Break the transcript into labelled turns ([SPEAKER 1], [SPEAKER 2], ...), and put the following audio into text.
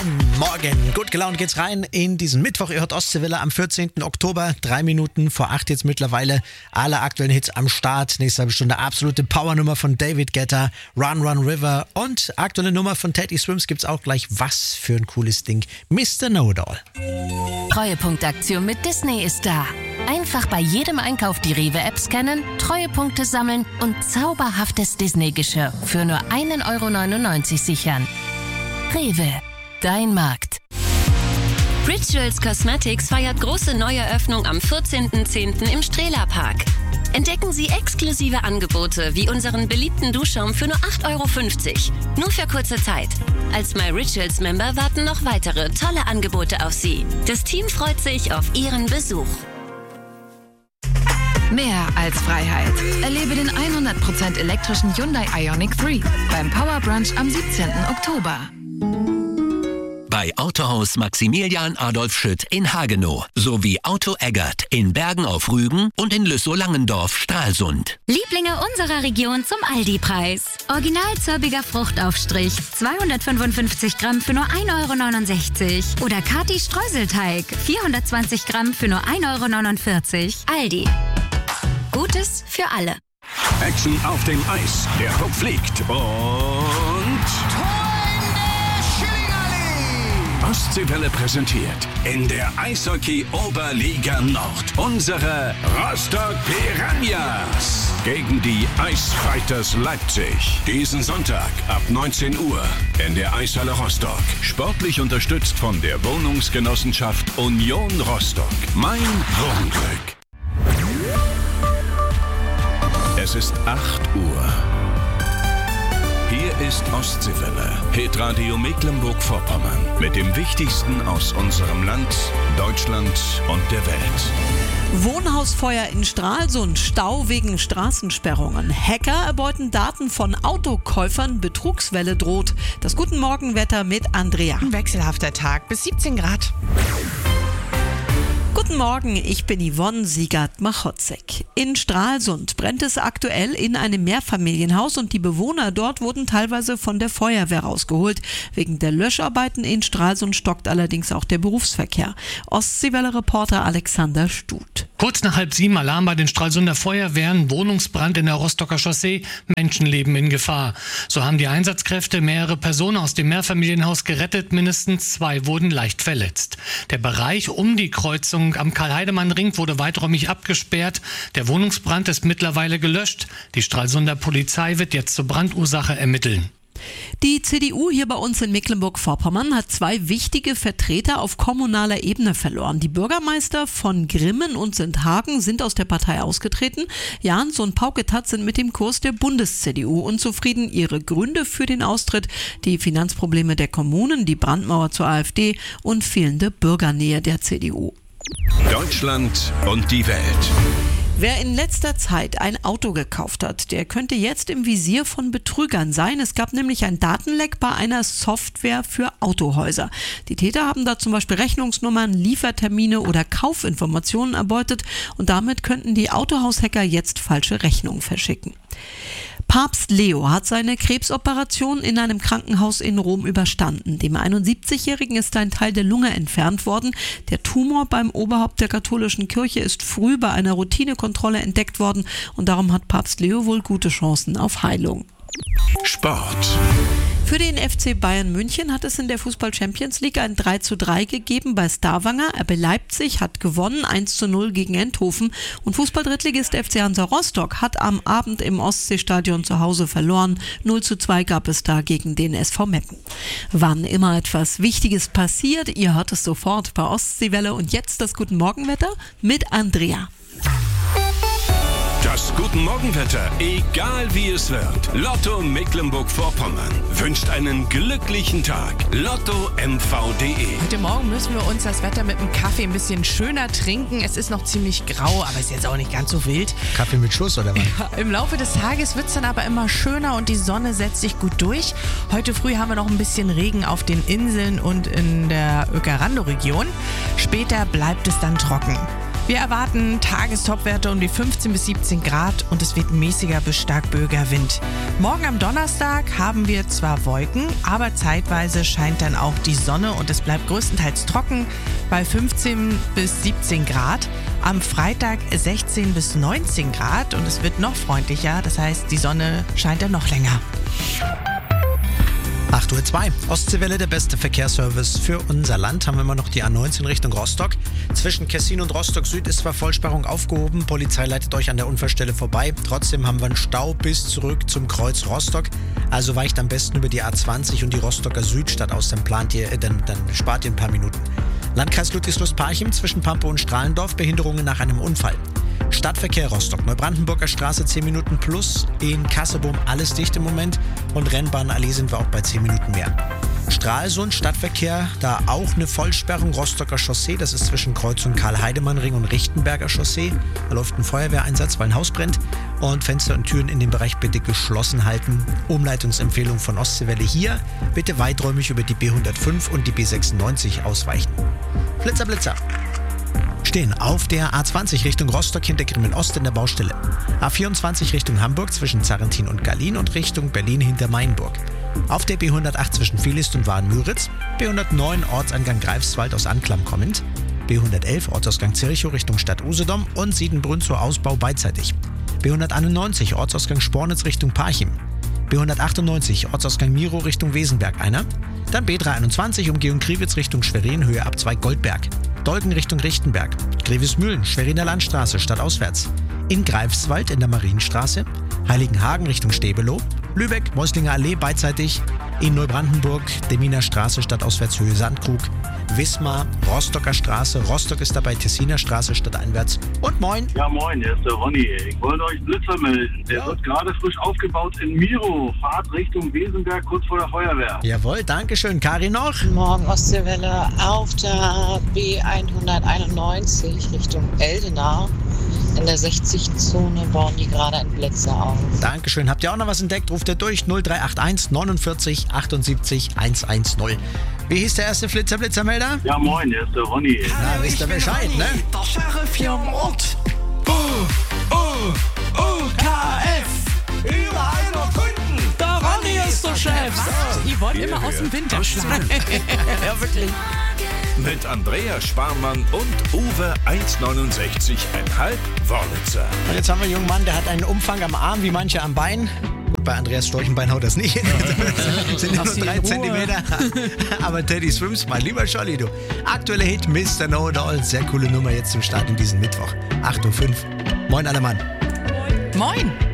[SPEAKER 1] Guten Morgen, gut gelaunt geht's rein in diesen Mittwoch. Ihr hört Ostseewelle am 14. Oktober, 3 Minuten vor 8 jetzt mittlerweile. Alle aktuellen Hits am Start. Nächste halbe Stunde absolute Powernummer von David Guetta, Run Run River und aktuelle Nummer von Teddy Swims gibt's auch gleich. Was für ein cooles Ding. Mr. Know-It-All.
[SPEAKER 2] Treuepunktaktion mit Disney ist da. Einfach bei jedem Einkauf die Rewe-App scannen, Treuepunkte sammeln und zauberhaftes Disney-Geschirr für nur 1,99 € sichern. Rewe, dein Markt.
[SPEAKER 3] Rituals Cosmetics feiert große Neueröffnung am 14.10. im Strehler-Park. Entdecken Sie exklusive Angebote wie unseren beliebten Duschschaum für nur 8,50 €. Nur für kurze Zeit. Als My Rituals Member warten noch weitere tolle Angebote auf Sie. Das Team freut sich auf Ihren Besuch.
[SPEAKER 4] Mehr als Freiheit. Erlebe den 100% elektrischen Hyundai Ioniq 3 beim Power Brunch am 17. Oktober.
[SPEAKER 5] Bei Autohaus Maximilian Adolf Schütt in Hagenow sowie Auto Eggert in Bergen auf Rügen und in Lüssow-Langendorf Stralsund.
[SPEAKER 6] Lieblinge unserer Region zum Aldi-Preis. Originalzörbiger Fruchtaufstrich, 255 Gramm für nur 1,69 € oder Kati Streuselteig, 420 Gramm für nur 1,49 €. Aldi. Gutes für alle.
[SPEAKER 7] Action auf dem Eis. Der Puck fliegt und... Ostseewelle präsentiert in der Eishockey-Oberliga Nord unsere Rostock Piranhas gegen die Eisfighters Leipzig. Diesen Sonntag ab 19 Uhr in der Eishalle Rostock. Sportlich unterstützt von der Wohnungsgenossenschaft Union Rostock. Mein Wohnglück. Es ist 8 Uhr. Hier ist Ostseewelle, Hitradio Mecklenburg-Vorpommern mit dem Wichtigsten aus unserem Land, Deutschland und der Welt.
[SPEAKER 8] Wohnhausfeuer in Stralsund, Stau wegen Straßensperrungen. Hacker erbeuten Daten von Autokäufern, Betrugswelle droht. Das Guten Morgenwetter mit Andrea.
[SPEAKER 9] Ein wechselhafter Tag bis 17 Grad.
[SPEAKER 8] Guten Morgen, ich bin Yvonne Siegert-Machotzek. In Stralsund brennt es aktuell in einem Mehrfamilienhaus und die Bewohner dort wurden teilweise von der Feuerwehr rausgeholt. Wegen der Löscharbeiten in Stralsund stockt allerdings auch der Berufsverkehr. Ostseewelle-Reporter Alexander Stut.
[SPEAKER 10] Kurz nach 6:30 Alarm bei den Stralsunder Feuerwehren, Wohnungsbrand in der Rostocker Chaussee, Menschenleben in Gefahr. So haben die Einsatzkräfte mehrere Personen aus dem Mehrfamilienhaus gerettet, mindestens 2 wurden leicht verletzt. Der Bereich um die Kreuzung am Karl-Heidemann-Ring wurde weiträumig abgesperrt. Der Wohnungsbrand ist mittlerweile gelöscht. Die Stralsunder Polizei wird jetzt zur Brandursache ermitteln.
[SPEAKER 8] Die CDU hier bei uns in Mecklenburg-Vorpommern hat 2 wichtige Vertreter auf kommunaler Ebene verloren. Die Bürgermeister von Grimmen und Sindhagen sind aus der Partei ausgetreten. Jans und Pauketat sind mit dem Kurs der Bundes-CDU unzufrieden. Ihre Gründe für den Austritt: die Finanzprobleme der Kommunen, die Brandmauer zur AfD und fehlende Bürgernähe der CDU.
[SPEAKER 7] Deutschland und die Welt.
[SPEAKER 8] Wer in letzter Zeit ein Auto gekauft hat, der könnte jetzt im Visier von Betrügern sein. Es gab nämlich ein Datenleck bei einer Software für Autohäuser. Die Täter haben da zum Beispiel Rechnungsnummern, Liefertermine oder Kaufinformationen erbeutet und damit könnten die Autohaushacker jetzt falsche Rechnungen verschicken. Papst Leo hat seine Krebsoperation in einem Krankenhaus in Rom überstanden. Dem 71-Jährigen ist ein Teil der Lunge entfernt worden. Der Tumor beim Oberhaupt der katholischen Kirche ist früh bei einer Routinekontrolle entdeckt worden und darum hat Papst Leo wohl gute Chancen auf Heilung.
[SPEAKER 7] Sport.
[SPEAKER 8] Für den FC Bayern München hat es in der Fußball-Champions League ein 3:3 gegeben bei Stavanger. RB Leipzig hat gewonnen, 1:0 gegen Eindhoven. Und Fußball-Drittligist FC Hansa Rostock hat am Abend im Ostseestadion zu Hause verloren. 0:2 gab es da gegen den SV Meppen. Wann immer etwas Wichtiges passiert, ihr hört es sofort bei Ostseewelle. Und jetzt das Guten Morgenwetter mit Andrea.
[SPEAKER 7] Das Guten Morgenwetter, egal wie es wird. Lotto Mecklenburg-Vorpommern wünscht einen glücklichen Tag. LottoMV.de.
[SPEAKER 9] Heute Morgen müssen wir uns das Wetter mit dem Kaffee ein bisschen schöner trinken. Es ist noch ziemlich grau, aber ist jetzt auch nicht ganz so wild.
[SPEAKER 1] Kaffee mit Schuss oder was?
[SPEAKER 9] Ja, im Laufe des Tages wird es dann aber immer schöner und die Sonne setzt sich gut durch. Heute früh haben wir noch ein bisschen Regen auf den Inseln und in der Öckerando-Region. Später bleibt es dann trocken. Wir erwarten Tagestopwerte um die 15 bis 17 Grad und es wird mäßiger bis stark böiger Wind. Morgen am Donnerstag haben wir zwar Wolken, aber zeitweise scheint dann auch die Sonne und es bleibt größtenteils trocken bei 15 bis 17 Grad. Am Freitag 16 bis 19 Grad und es wird noch freundlicher, das heißt, die Sonne scheint dann noch länger.
[SPEAKER 1] 8:02 Uhr. Ostseewelle, der beste Verkehrsservice für unser Land. Haben wir immer noch die A19 Richtung Rostock. Zwischen Kessin und Rostock Süd ist zwar Vollsperrung aufgehoben. Polizei leitet euch an der Unfallstelle vorbei. Trotzdem haben wir einen Stau bis zurück zum Kreuz Rostock. Also weicht am besten über die A20 und die Rostocker Südstadt aus. Dann spart ihr ein paar Minuten. Landkreis Ludwigslust-Parchim zwischen Pampe und Strahlendorf. Behinderungen nach einem Unfall. Stadtverkehr Rostock, Neubrandenburger Straße 10 Minuten plus, in Kassebohm alles dicht im Moment und Rennbahnallee sind wir auch bei 10 Minuten mehr. Stralsund, Stadtverkehr, da auch eine Vollsperrung, Rostocker Chaussee, das ist zwischen Kreuzung Karl-Heidemann-Ring und Richtenberger Chaussee. Da läuft ein Feuerwehreinsatz, weil ein Haus brennt und Fenster und Türen in dem Bereich bitte geschlossen halten. Umleitungsempfehlung von Ostseewelle hier, bitte weiträumig über die B105 und die B96 ausweichen. Blitzer, Blitzer. Stehen auf der A20 Richtung Rostock hinter Grimmen Ost in der Baustelle. A24 Richtung Hamburg zwischen Zarrentin und Gallien und Richtung Berlin hinter Mainburg. Auf der B108 zwischen Vilist und Waren-Müritz. B109 Ortsangang Greifswald aus Anklam kommend. B111 Ortsausgang Zirchow Richtung Stadt Usedom und Siedenbrunn zur Ausbau beidseitig. B191 Ortsausgang Spornitz Richtung Parchim. B198 Ortsausgang Miro Richtung Wesenberg einer. Dann B321 Umgehung Kriwitz Richtung Schwerin, Höhe Abzweig Goldberg. Dolgen Richtung Richtenberg. Grevismühlen, Schweriner Landstraße, stadtauswärts. In Greifswald in der Marienstraße. Heiligenhagen Richtung Stäbelow. Lübeck, Meuslinger Allee beidseitig. In Neubrandenburg, Deminer Straße, stadtauswärts, Höhe Sandkrug. Wismar, Rostocker Straße. Rostock ist dabei Tessiner Straße, stadteinwärts. Und moin.
[SPEAKER 11] Ja, moin, hier ist der Ronny. Ich wollte euch einen Blitzer melden. Der wird gerade frisch aufgebaut in Miro. Fahrt Richtung Wesenberg, kurz vor der Feuerwehr.
[SPEAKER 1] Jawohl, dankeschön. Karin noch?
[SPEAKER 12] Morgen Ostseewelle auf der B191 Richtung Eldenau. In der 60-Zone bauen die gerade einen Blitzer auf.
[SPEAKER 1] Dankeschön. Habt ihr auch noch was entdeckt? Ruft ihr durch 0381 49 78 110. Wie hieß der erste Blitzermelder?
[SPEAKER 11] Ja, moin, hier ist der Ronny.
[SPEAKER 1] Na, wisst ihr Bescheid, ne?
[SPEAKER 13] Der Sheriff hier im Ort. UKF. Überall noch Kunden. Der Ronny ist der Chef.
[SPEAKER 9] Ihr wollt immer aus dem Winter schlagen.
[SPEAKER 1] Ja, wirklich.
[SPEAKER 7] Mit Andreas Sparmann und Uwe 1,69,5 Wörlitzer.
[SPEAKER 1] Und jetzt haben wir einen jungen Mann, der hat einen Umfang am Arm wie manche am Bein. Gut, bei Andreas Storchenbein haut das nicht hin. Sind nur 3 Zentimeter. Aber Teddy Swims, mein lieber Scholli, du. Aktuelle Hit Mr. Know-It-All. Sehr coole Nummer jetzt zum Start in diesen Mittwoch. 8:05 Uhr. Moin, alle Mann.
[SPEAKER 9] Moin.